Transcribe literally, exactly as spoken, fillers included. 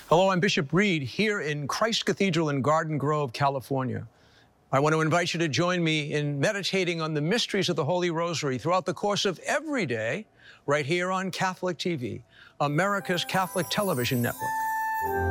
Hello, I'm Bishop Reed here in Christ Cathedral in Garden Grove, California. I want to invite you to join me in meditating on the mysteries of the Holy Rosary throughout the course of every day, right here on Catholic T V, America's Catholic Television Network.